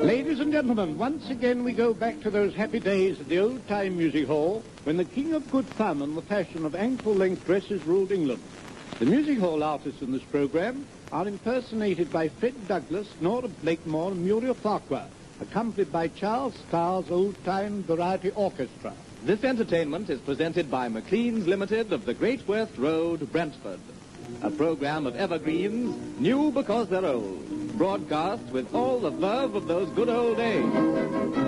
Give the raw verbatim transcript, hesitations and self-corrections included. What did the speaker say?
Ladies and gentlemen, once again we go back to those happy days at the old-time music hall when the king of good fun and the fashion of ankle-length dresses ruled England. The music hall artists in this program are impersonated by Fred Douglas, Nora Blakemore and Muriel Farquhar, accompanied by Charles Starr's old-time variety orchestra. This entertainment is presented by McLean's Limited of the Great West Road, Brentford. A program of evergreens, new because they're old. Broadcast with all the verve of those good old days.